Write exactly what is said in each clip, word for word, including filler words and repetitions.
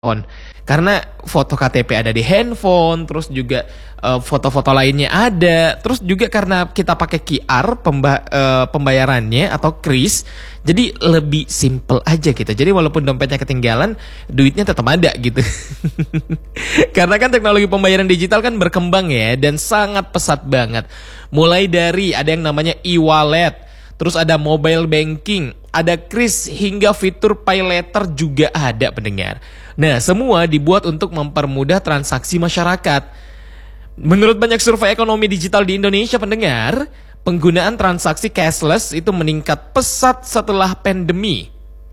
On. Karena foto K T P ada di handphone, terus juga uh, foto-foto lainnya ada, terus juga karena kita pakai Q R pemba uh, pembayarannya atau kris, jadi lebih simple aja gitu. Jadi walaupun dompetnya ketinggalan, duitnya tetap ada gitu. Karena kan teknologi pembayaran digital kan berkembang ya, dan sangat pesat banget. Mulai dari ada yang namanya e-wallet, terus ada mobile banking, ada kris, hingga fitur pay later juga ada pendengar. Nah, semua dibuat untuk mempermudah transaksi masyarakat. Menurut banyak survei ekonomi digital di Indonesia pendengar, penggunaan transaksi cashless itu meningkat pesat setelah pandemi.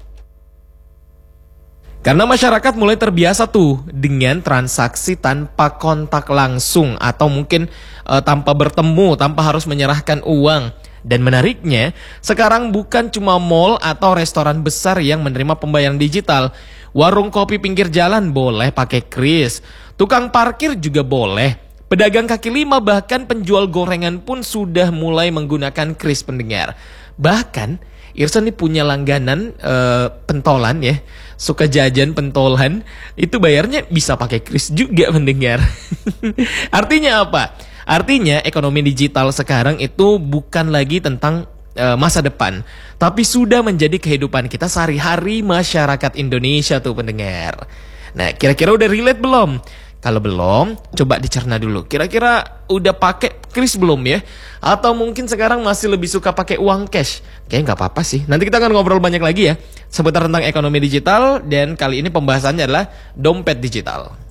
Karena masyarakat mulai terbiasa tuh dengan transaksi tanpa kontak langsung atau mungkin e, tanpa bertemu, tanpa harus menyerahkan uang. Dan menariknya, sekarang bukan cuma mall atau restoran besar yang menerima pembayaran digital. Warung kopi pinggir jalan boleh pakai kris, tukang parkir juga boleh, pedagang kaki lima bahkan penjual gorengan pun sudah mulai menggunakan kris pendengar. Bahkan Irsan ini punya langganan uh, pentolan ya, suka jajan pentolan, itu bayarnya bisa pakai kris juga pendengar. Artinya apa? Artinya ekonomi digital sekarang itu bukan lagi tentang uh, masa depan, tapi sudah menjadi kehidupan kita sehari-hari masyarakat Indonesia tuh pendengar. Nah, kira-kira udah relate belum? Kalau belum, coba dicerna dulu. Kira-kira udah pakai kris belum ya? Atau mungkin sekarang masih lebih suka pakai uang cash? Kayaknya nggak apa-apa sih. Nanti kita akan ngobrol banyak lagi ya seputar tentang ekonomi digital, dan kali ini pembahasannya adalah dompet digital.